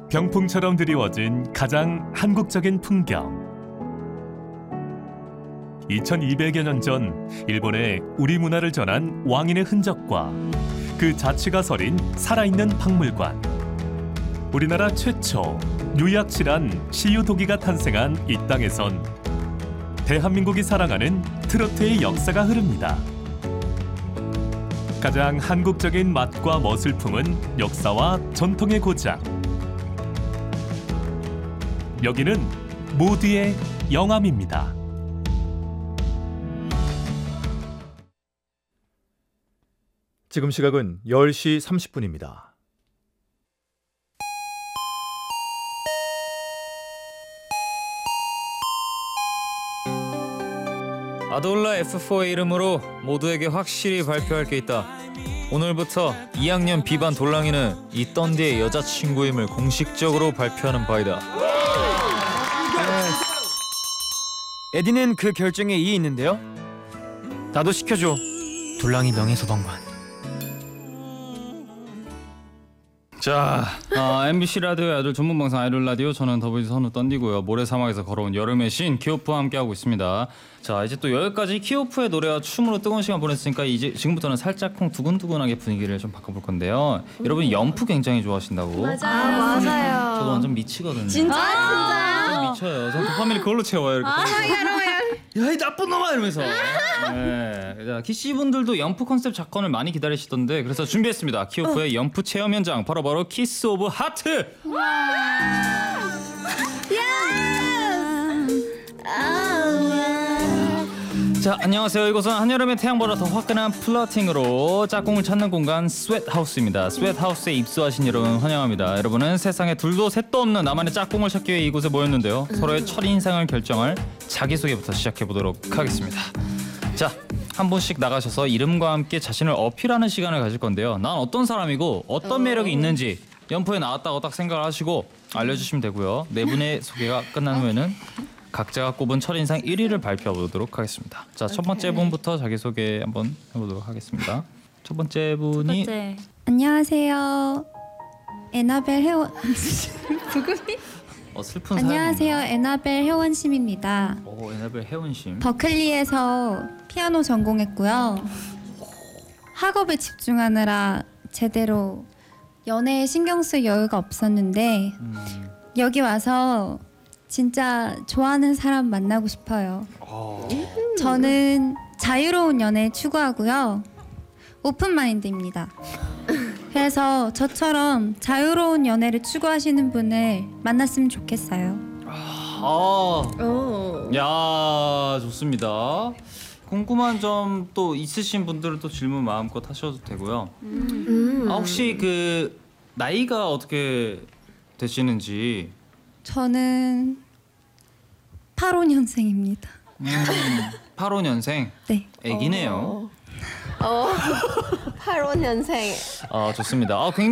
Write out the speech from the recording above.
병풍처럼 드리워진 가장 한국적인 풍경. 2200여 년 전 일본에 우리 문화를 전한 왕인의 흔적과 그 자취가 서린 살아있는 박물관. 우리나라 최초 유약실한 시유도기가 탄생한 이 땅에선 대한민국이 사랑하는 트로트의 역사가 흐릅니다. 가장 한국적인 맛과 멋을 품은 역사와 전통의 고장. 여기는 모두의 영암입니다. 지금 시각은 10시 30분입니다. 아돌라 F4의 이름으로 모두에게 확실히 발표할 게 있다. 오늘부터 2학년 B반 돌랑이는 이 던디의 여자친구임을 공식적으로 발표하는 바이다. 에디는 그 결정에 이의 있는데요. 나도 시켜줘. 돌랑이 명예소방관. 자, MBC 라디오의 아들 전문 방송 아이돌 라디오, 저는 더보이즈 선우 던디고요. 모래사막에서 걸어온 여름의 신 키오프와 함께하고 있습니다. 자, 이제 또 여기까지 키오프의 노래와 춤으로 뜨거운 시간 보냈으니까 이제 지금부터는 살짝쿵 두근두근하게 분위기를 좀 바꿔볼 건데요. 여러분 연프 굉장히 좋아하신다고. 맞아요. 저도 완전 미치거든요. 진짜요? 좀 미쳐요. 전 도파민을 그걸로 채워요. 이렇게. 야, 이 나쁜 놈아 이러면서. 네. 자, 키씨분들도 연프 컨셉 작권을 많이 기다리시던데, 그래서 준비했습니다. 키오프의 연프 체험 현장, 바로 키스 오브 하트. 자, 안녕하세요. 이곳은 한여름의 태양보다 더 화끈한 플러팅으로 짝꿍을 찾는 공간 스웨트하우스입니다. 스웨트하우스에 입소하신 여러분 환영합니다. 여러분은 세상에 둘도 셋도 없는 나만의 짝꿍을 찾기 위해 이곳에 모였는데요. 서로의 첫인상을 결정할 자기소개부터 시작해보도록 하겠습니다. 자, 한 분씩 나가셔서 이름과 함께 자신을 어필하는 시간을 가질 건데요. 난 어떤 사람이고 어떤 매력이 있는지 연포에 나왔다고 딱 생각을 하시고 알려주시면 되고요. 네 분의 소개가 끝난 후에는 각자가 꼽은 첫인상 1위를 발표해보도록 하겠습니다. 자, 첫 번째 분부터 자기소개 한번 해보도록 하겠습니다. 첫 번째 분이 안녕하세요. 에나벨 혜원 슬픈 안녕하세요. 에나벨 혜원심입니다. 오, 에나벨 혜원심. 버클리에서 피아노 전공했고요. 학업에 집중하느라 제대로 연애에 신경 쓸 여유가 없었는데 여기 와서 진짜 좋아하는 사람 만나고 싶어요. 저는 자유로운 연애 추구하고요. 오픈 마인드입니다. 그래서 저처럼 자유로운 연애를 추구하시는 분을 만났으면 좋겠어요. 야, 좋습니다. 궁금한 점 또 있으신 분들은 또 질문 마음껏 하셔도 되고요. 혹시 그 나이가 어떻게 되시는지? 저는 85년생입니다. 85년생? 네. 애기네요. 85년생. 좋습니다. 굉장히